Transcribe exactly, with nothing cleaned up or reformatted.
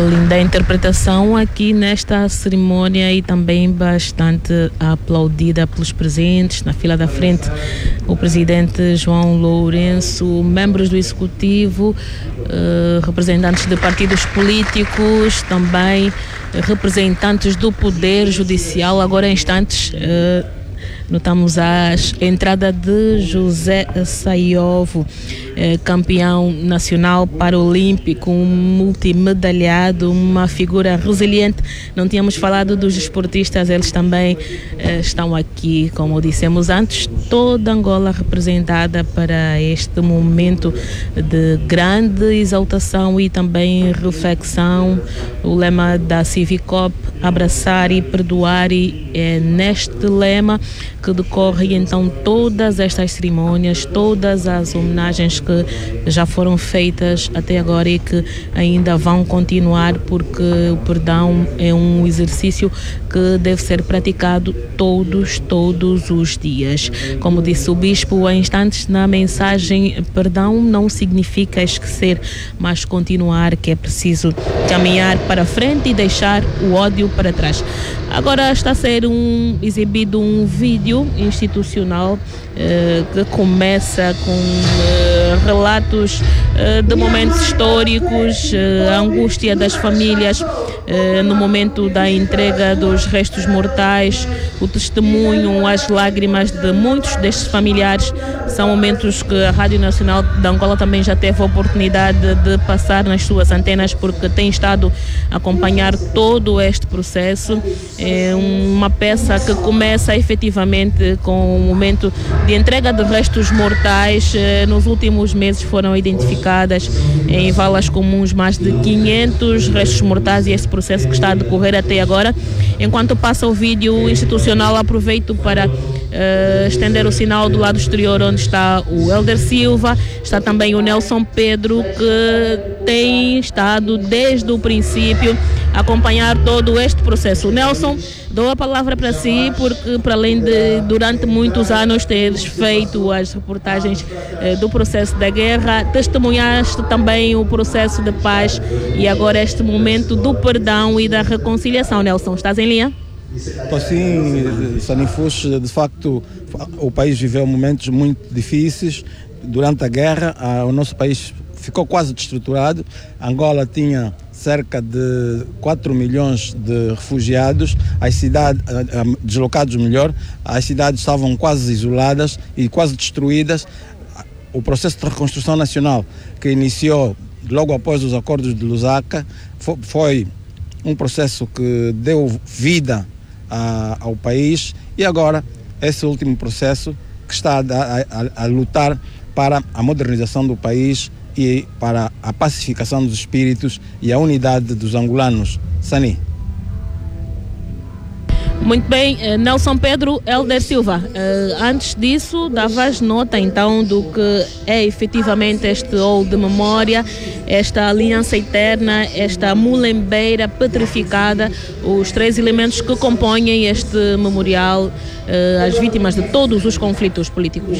linda interpretação aqui nesta cerimónia e também bastante aplaudida pelos presentes. Na fila da frente, o presidente João Lourenço, membros do executivo, eh, representantes de partidos políticos, também representantes do poder judicial. Agora em instantes eh, notamos a entrada de José Saiovo, eh, campeão nacional paralímpico, um multimedalhado, uma figura resiliente. Não tínhamos falado dos esportistas, eles também eh, estão aqui, como dissemos antes, toda Angola representada para este momento de grande exaltação e também reflexão. O lema da Civicop, abraçar e perdoar, e é neste lema que decorre então todas estas cerimônias, todas as homenagens que já foram feitas até agora e que ainda vão continuar, porque o perdão é um exercício que deve ser praticado todos, todos os dias. Como disse o Bispo há instantes na mensagem, perdão não significa esquecer, mas continuar, que é preciso caminhar para frente e deixar o ódio para trás. Agora está a ser um, exibido um vídeo institucional eh, que começa com eh, relatos eh, de momentos históricos, eh, a angústia das famílias eh, no momento da entrega dos restos mortais, o testemunho, as lágrimas de muitos destes familiares. São momentos que a Rádio Nacional de Angola também já teve a oportunidade de passar nas suas antenas, porque tem estado a acompanhar todo este processo. É uma peça que começa efetivamente com o momento de entrega de restos mortais. Nos últimos meses foram identificadas em valas comuns mais de quinhentos restos mortais, e esse processo que está a decorrer até agora. Enquanto passa o vídeo institucional, aproveito para uh, estender o sinal do lado exterior, onde está o Helder Silva, está também o Nelson Pedro, que tem estado desde o princípio a acompanhar todo este processo. Nelson, dou a palavra para si, porque para além de durante muitos anos teres feito as reportagens eh, do processo da guerra, testemunhaste também o processo de paz e agora este momento do perdão e da reconciliação. Nelson, estás em linha? Sim, Sanifus, de facto o país viveu momentos muito difíceis durante a guerra. O nosso país ficou quase destruturado. Angola tinha cerca de quatro milhões de refugiados, as cidades, deslocados melhor, as cidades estavam quase isoladas e quase destruídas. O processo de reconstrução nacional, que iniciou logo após os acordos de Lusaka, foi um processo que deu vida a, ao país, e agora esse último processo que está a, a, a lutar para a modernização do país e para a pacificação dos espíritos e a unidade dos angolanos. Sani. Muito bem, Nelson Pedro, Helder Silva, antes disso davas nota então do que é efetivamente este hall de memória, esta aliança eterna, esta mulembeira petrificada, os três elementos que compõem este memorial às vítimas de todos os conflitos políticos.